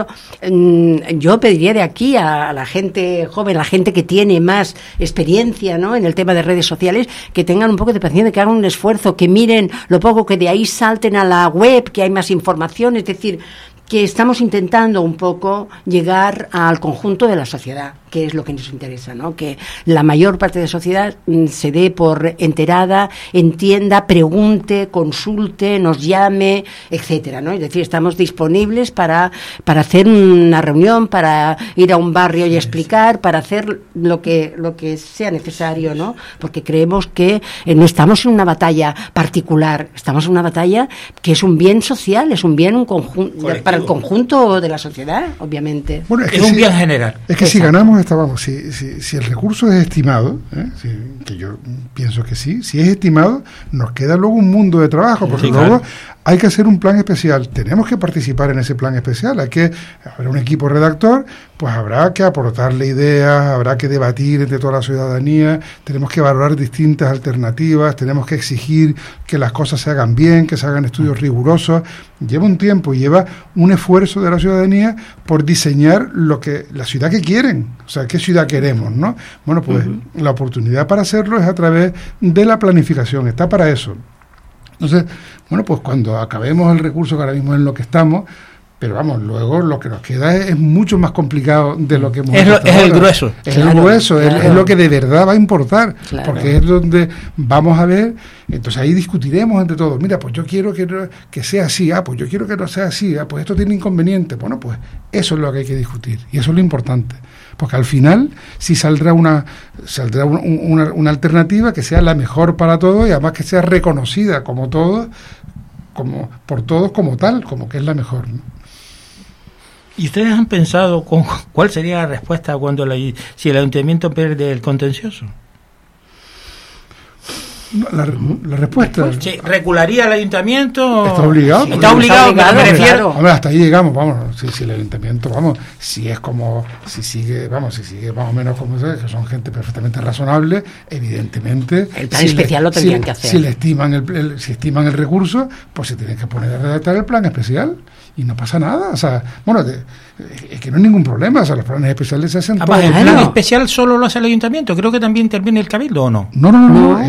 Speaker 2: yo pediría de aquí a la gente joven, a la gente que tiene más experiencia, ¿no? En el tema de redes sociales, que tengan un poco de paciencia, que hagan un esfuerzo, que miren lo poco, que de ahí salten a la web, que hay más información, es decir, que estamos intentando un poco llegar al conjunto de la sociedad, que es lo que nos interesa, ¿no? Que la mayor parte de la sociedad mm, se dé por enterada, entienda, pregunte, consulte, nos llame, etcétera, ¿no? Es decir, estamos disponibles para para hacer una reunión, para ir a un barrio y explicar, para hacer lo que lo que sea necesario, ¿no? Porque creemos que eh, no estamos en una batalla particular, estamos en una batalla que es un bien social, es un bien un conjunto para el conjunto de la sociedad, obviamente.
Speaker 3: Bueno, es,
Speaker 1: es
Speaker 3: que
Speaker 1: un
Speaker 3: si,
Speaker 1: bien general.
Speaker 3: Es que Exacto. si ganamos, estábamos, si, si, si el recurso es estimado, ¿eh? si, que yo pienso que sí, si es estimado, nos queda luego un mundo de trabajo, porque sí, luego claro. hay que hacer un plan especial, tenemos que participar en ese plan especial, hay que, habrá un equipo redactor, pues habrá que aportarle ideas, habrá que debatir entre toda la ciudadanía, tenemos que valorar distintas alternativas, tenemos que exigir que las cosas se hagan bien, que se hagan estudios rigurosos, lleva un tiempo y lleva un esfuerzo de la ciudadanía por diseñar lo que la ciudad que quieren, o sea, qué ciudad queremos, ¿no? Bueno, pues uh-huh. la oportunidad para hacerlo es a través de la planificación, está para eso. Entonces, bueno, pues cuando acabemos el recurso que ahora mismo es en lo que estamos, pero vamos, luego lo que nos queda es, es mucho más complicado de lo que hemos
Speaker 1: es, lo, es el grueso.
Speaker 3: Es
Speaker 1: claro,
Speaker 3: el grueso,
Speaker 1: claro.
Speaker 3: es, es lo que de verdad va a importar,
Speaker 2: claro.
Speaker 3: porque es donde vamos a ver, entonces ahí discutiremos entre todos, mira, pues yo quiero que, que sea así, ah, pues yo quiero que no sea así, ah, pues esto tiene inconvenientes, bueno, pues eso es lo que hay que discutir, y eso es lo importante, porque al final sí saldrá una saldrá un, una, una alternativa que sea la mejor para todos y además que sea reconocida como todos, como por todos como tal, como que es la mejor, ¿no?
Speaker 1: ¿Y ustedes han pensado con, cuál sería la respuesta cuando la, si el ayuntamiento pierde el contencioso?
Speaker 3: La, la respuesta...
Speaker 1: Sí, ¿recularía el ayuntamiento?
Speaker 3: Está obligado.
Speaker 1: Sí, está obligado,
Speaker 2: está obligado
Speaker 1: me refiero.
Speaker 2: Claro.
Speaker 3: Hombre, hasta ahí llegamos, vamos, si, si el ayuntamiento, vamos, si es como, si sigue, vamos, si sigue más o menos como se, que son gente perfectamente razonable, evidentemente...
Speaker 2: El plan
Speaker 3: si
Speaker 2: especial
Speaker 3: le,
Speaker 2: lo tendrían
Speaker 3: si,
Speaker 2: que hacer.
Speaker 3: Si le estiman el, el, si estiman el recurso, pues se tienen que poner a redactar el plan especial y no pasa nada, o sea, bueno, de, es que no hay ningún problema, o sea, los planes especiales se hacen...
Speaker 1: Además, el plan especial solo lo hace el ayuntamiento, creo que también interviene el cabildo, ¿o no?
Speaker 3: No, no, no, no,
Speaker 1: no. Solo el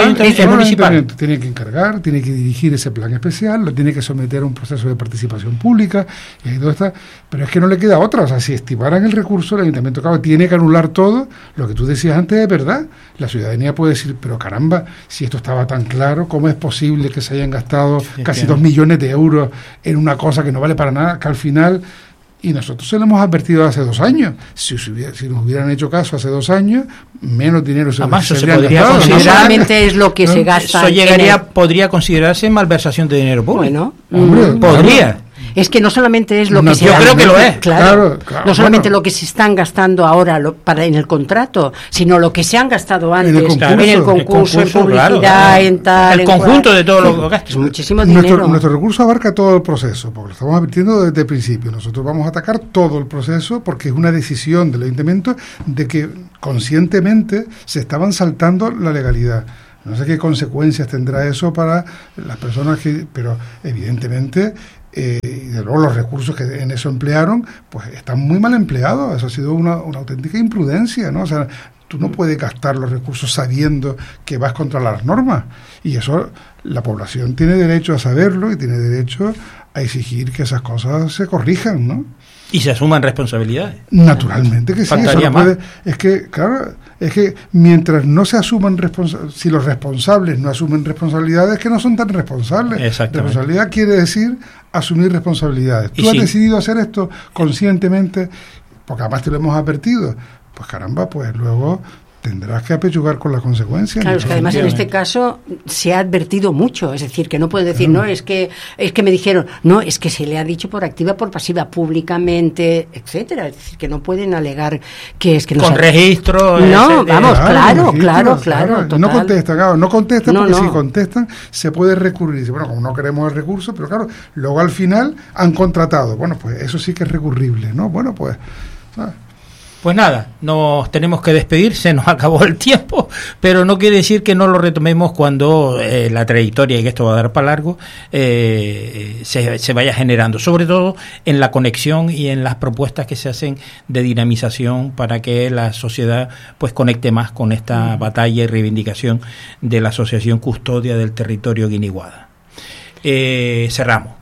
Speaker 1: el ayuntamiento municipal.
Speaker 3: Tiene que encargar, tiene que dirigir ese plan especial, lo tiene que someter a un proceso de participación pública, y ahí todo está. Pero es que no le queda otra. O sea, si estimaran el recurso, el ayuntamiento, claro, tiene que anular todo. Lo que tú decías antes es verdad. La ciudadanía puede decir, pero caramba, si esto estaba tan claro, ¿cómo es posible que se hayan gastado sí, casi dos millones de euros en una cosa que no vale para nada, que al final... Y nosotros se lo hemos advertido hace dos años. Si, hubiera, si nos hubieran hecho caso hace dos años, menos dinero se,
Speaker 1: Además,
Speaker 3: se,
Speaker 1: se
Speaker 3: habría
Speaker 1: podría
Speaker 3: gastado.
Speaker 2: No solamente es lo que ¿no? se gasta.
Speaker 1: Eso llegaría,
Speaker 2: el...
Speaker 1: podría considerarse malversación de dinero público.
Speaker 2: Bueno,
Speaker 3: Hombre,
Speaker 2: mm,
Speaker 1: podría.
Speaker 2: Es que no solamente es lo
Speaker 3: no,
Speaker 2: que se
Speaker 1: yo creo que lo es.
Speaker 2: Claro,
Speaker 3: claro, claro
Speaker 2: no solamente
Speaker 3: bueno.
Speaker 2: lo que se están gastando ahora lo, para en el contrato, sino lo que se han gastado antes
Speaker 3: en el concurso,
Speaker 2: en, el concurso,
Speaker 1: el concurso,
Speaker 2: en publicidad,
Speaker 1: claro, claro.
Speaker 2: en tal,
Speaker 1: el
Speaker 2: en
Speaker 1: conjunto
Speaker 2: cual.
Speaker 1: de todo lo que gastan.
Speaker 2: Es muchísimo dinero.
Speaker 3: Nuestro, nuestro recurso abarca todo el proceso, porque lo estamos advirtiendo desde el principio. Nosotros vamos a atacar todo el proceso porque es una decisión del ayuntamiento de que conscientemente se estaban saltando la legalidad. No sé qué consecuencias tendrá eso para las personas que, pero evidentemente eh, y de luego los recursos que en eso emplearon, pues están muy mal empleados. Eso ha sido una, una auténtica imprudencia, ¿no? O sea, tú no puedes gastar los recursos sabiendo que vas contra las normas, y eso la población tiene derecho a saberlo y tiene derecho a exigir que esas cosas se corrijan, ¿no?
Speaker 1: Y se asuman responsabilidades.
Speaker 3: Naturalmente que sí.
Speaker 1: Faltaría
Speaker 3: eso no puede, es que, claro, es que mientras no se asuman responsabilidades, si los responsables no asumen responsabilidades, que no son tan responsables. Responsabilidad quiere decir asumir responsabilidades. Tú has sí. decidido hacer esto conscientemente, porque además te lo hemos advertido. Pues caramba, pues luego tendrás que apechugar con las consecuencias.
Speaker 2: Claro, es que además en este caso se ha advertido mucho, es decir, que no pueden decir, no, es que es que me dijeron, no, es que se le ha dicho por activa, por pasiva, públicamente, etcétera, es decir, que no pueden alegar que es que no
Speaker 1: con
Speaker 2: sabe.
Speaker 1: registro.
Speaker 2: No,
Speaker 1: ese,
Speaker 2: vamos,
Speaker 3: eh,
Speaker 2: claro, claro, claro, total.
Speaker 3: No contestan, claro, no contestan
Speaker 2: no,
Speaker 3: porque
Speaker 2: no.
Speaker 3: si contestan se puede recurrir. Dice, bueno, como no queremos el recurso, pero claro, luego al final han contratado. Bueno, pues eso sí que es recurrible, ¿no? Bueno, pues... ¿sabes?
Speaker 1: Pues nada, nos tenemos que despedir, se nos acabó el tiempo, pero no quiere decir que no lo retomemos cuando eh, la trayectoria, y que esto va a dar para largo, eh, se, se vaya generando, sobre todo en la conexión y en las propuestas que se hacen de dinamización para que la sociedad pues conecte más con esta batalla y reivindicación de la Asociación Custodia del Territorio Guiniguada. Eh, cerramos.